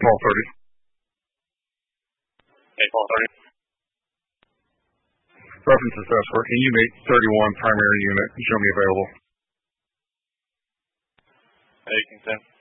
1230. Okay, 1230. Reference is escort. Can you make 31 primary unit show me available? Hey, consent.